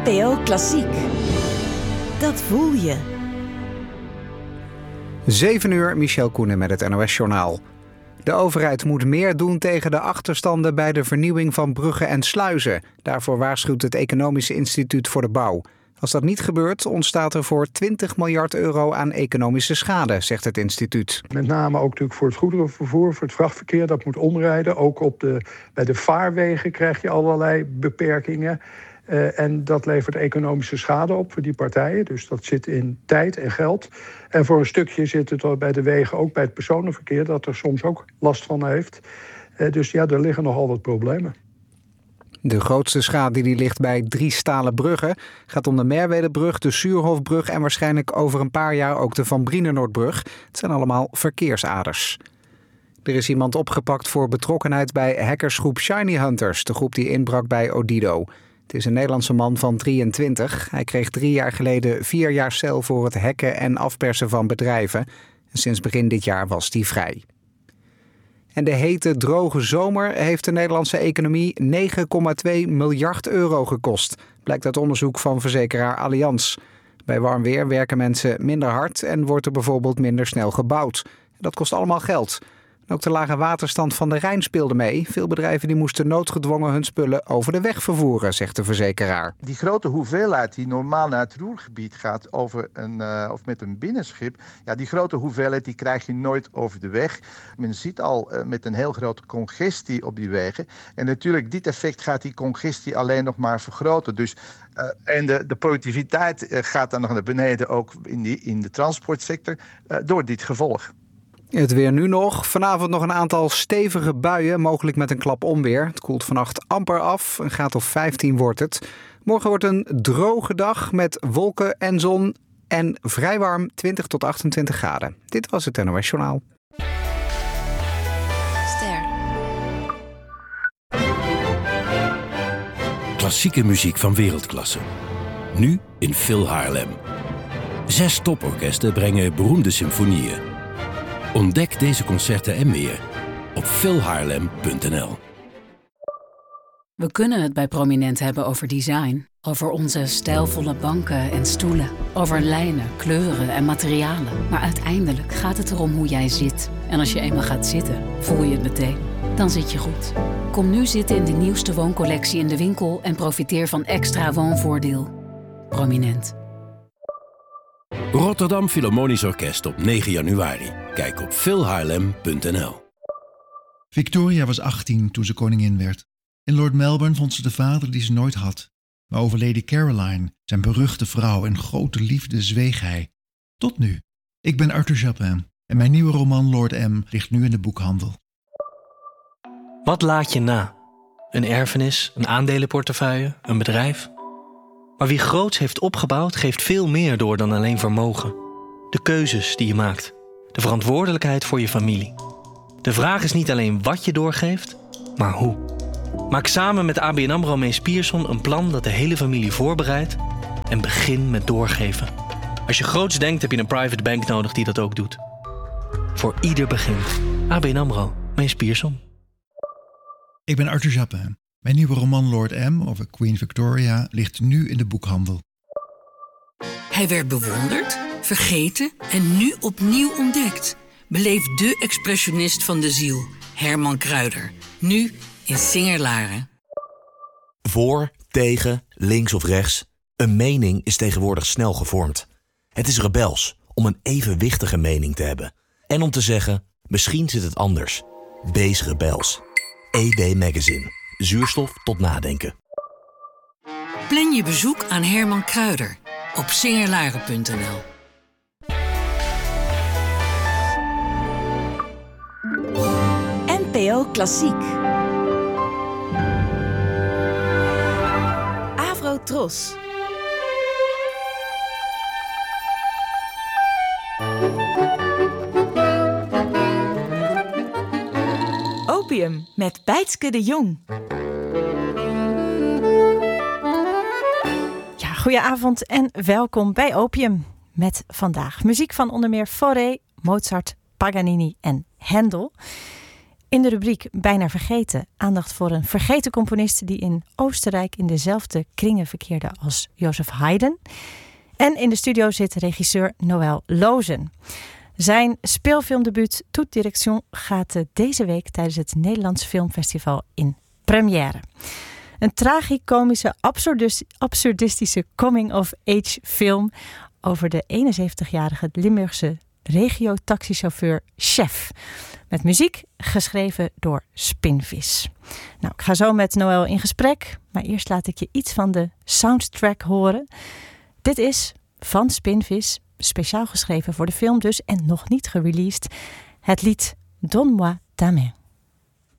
NPO Klassiek. Dat voel je. 7 uur, Michel Koenen met het NOS-journaal. De overheid moet meer doen tegen de achterstanden bij de vernieuwing van bruggen en sluizen. Daarvoor waarschuwt het Economisch Instituut voor de Bouw. Als dat niet gebeurt, ontstaat er voor 20 miljard euro aan economische schade, zegt het instituut. Met name ook natuurlijk voor het goederenvervoer, voor het vrachtverkeer, dat moet omrijden. Ook bij de vaarwegen krijg je allerlei beperkingen. En dat levert economische schade op voor die partijen. Dus dat zit in tijd en geld. En voor een stukje zit het bij de wegen, ook bij het personenverkeer, dat er soms ook last van heeft. Dus ja, er liggen nogal wat problemen. De grootste schade die ligt bij 3 stalen bruggen. Gaat om de Merwedebrug, de Suurhofbrug en waarschijnlijk over een paar jaar ook de Van Brienenoordbrug. Het zijn allemaal verkeersaders. Er is iemand opgepakt voor betrokkenheid bij hackersgroep Shiny Hunters, de groep die inbrak bij Odido. Het is een Nederlandse man van 23. Hij kreeg 3 jaar geleden 4 jaar cel voor het hacken en afpersen van bedrijven. En sinds begin dit jaar was hij vrij. En de hete, droge zomer heeft de Nederlandse economie 9,2 miljard euro gekost. Blijkt uit onderzoek van verzekeraar Allianz. Bij warm weer werken mensen minder hard en wordt er bijvoorbeeld minder snel gebouwd. Dat kost allemaal geld. En ook de lage waterstand van de Rijn speelde mee. Veel bedrijven die moesten noodgedwongen hun spullen over de weg vervoeren, zegt de verzekeraar. Die grote hoeveelheid die normaal naar het Roergebied gaat of met een binnenschip, ja, die grote hoeveelheid die krijg je nooit over de weg. Men ziet al met een heel grote congestie op die wegen. En natuurlijk, dit effect gaat die congestie alleen nog maar vergroten. Dus en de productiviteit gaat dan nog naar beneden, ook in de transportsector, door dit gevolg. Het weer nu nog. Vanavond nog een aantal stevige buien, mogelijk met een klap onweer. Het koelt vannacht amper af, een graad of 15 wordt het. Morgen wordt een droge dag met wolken en zon en vrij warm 20 tot 28 graden. Dit was het NOS Journaal. Ster. Klassieke muziek van wereldklasse. Nu in Phil Haarlem. 6 toporkesten brengen beroemde symfonieën. Ontdek deze concerten en meer op philhaarlem.nl. We kunnen het bij Prominent hebben over design. Over onze stijlvolle banken en stoelen. Over lijnen, kleuren en materialen. Maar uiteindelijk gaat het erom hoe jij zit. En als je eenmaal gaat zitten, voel je het meteen. Dan zit je goed. Kom nu zitten in de nieuwste wooncollectie in de winkel en profiteer van extra woonvoordeel. Prominent. Rotterdam Philharmonisch Orkest op 9 januari. Kijk op philhaarlem.nl. Victoria was 18 toen ze koningin werd. In Lord Melbourne vond ze de vader die ze nooit had. Maar over Lady Caroline, zijn beruchte vrouw en grote liefde, zweeg hij. Tot nu. Ik ben Arthur Japin en mijn nieuwe roman Lord M. ligt nu in de boekhandel. Wat laat je na? Een erfenis, een aandelenportefeuille, een bedrijf? Maar wie groots heeft opgebouwd, geeft veel meer door dan alleen vermogen. De keuzes die je maakt. De verantwoordelijkheid voor je familie. De vraag is niet alleen wat je doorgeeft, maar hoe. Maak samen met ABN AMRO Mees Pierson een plan dat de hele familie voorbereidt en begin met doorgeven. Als je groots denkt, heb je een private bank nodig die dat ook doet. Voor ieder begint. ABN AMRO Mees Pierson. Ik ben Arthur Japin. Mijn nieuwe roman Lord M. over Queen Victoria ligt nu in de boekhandel. Hij werd bewonderd, vergeten en nu opnieuw ontdekt. Beleef de expressionist van de ziel, Herman Kruider. Nu in Singerlaren. Voor, tegen, links of rechts. Een mening is tegenwoordig snel gevormd. Het is rebels om een evenwichtige mening te hebben. En om te zeggen, misschien zit het anders. Wees rebels. EW Magazine. Zuurstof tot nadenken. Plan je bezoek aan Herman Kruider op singerlaren.nl. NPO Klassiek. Avrotros. Opium met Bijtske de Jong. Ja, goedenavond en welkom bij Opium. Met vandaag muziek van onder meer Fauré, Mozart, Paganini en Händel. In de rubriek Bijna Vergeten aandacht voor een vergeten componist die in Oostenrijk in dezelfde kringen verkeerde als Joseph Haydn. En in de studio zit regisseur Noël Lozen. Zijn speelfilmdebuut Toute Direction gaat deze week tijdens het Nederlands Filmfestival in première. Een tragicomische, absurdistische coming-of-age film over de 71-jarige Limburgse regio-taxichauffeur Chef. Met muziek geschreven door Spinvis. Nou, ik ga zo met Noël in gesprek, maar eerst laat ik je iets van de soundtrack horen. Dit is van Spinvis, speciaal geschreven voor de film dus en nog niet gereleased, het lied Donne-moi ta main.